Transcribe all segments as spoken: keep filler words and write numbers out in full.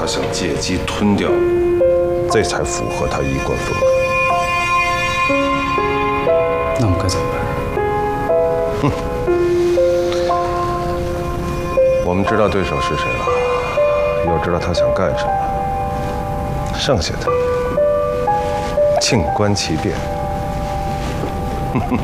他想借机吞掉我，这才符合他一贯风格。 那我们该怎么办？ 哼，我们知道对手是谁了，又知道他想干什么，剩下的静观其变。哼哼。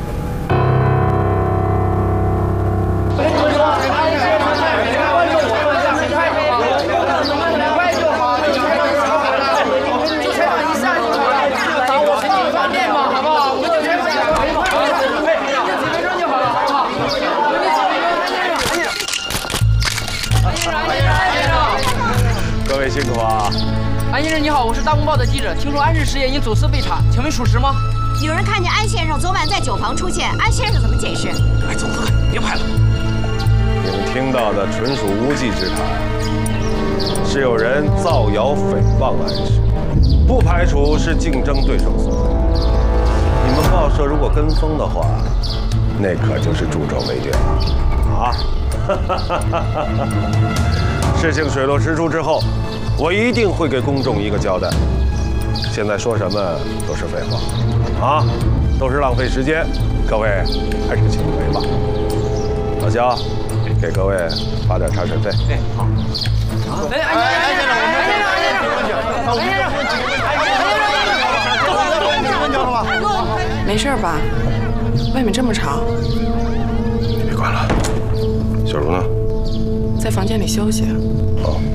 各位辛苦啊！ 安先生你好，我是大公报的记者，听说安氏实业因走私被查，请问属实吗？ 有人看见安先生昨晚在酒房出现，安先生怎么解释？ 哎，走走，别拍了。 你们听到的纯属无稽之谈，是有人造谣诽谤安氏，不排除是竞争对手所为。你们报社如果跟风的话，那可就是助纣为虐了啊！事情水落石出之后，我一定会给公众一个交代。现在说什么都是废话，啊，都是浪费时间。各位还是请回吧。老肖，给各位发点茶水费。 哎，好。哎，安先生，安先生，安先生，安先生，安先生， 没事吧？外面这么吵。 别管了。小茹呢？ 在房间里休息。 好。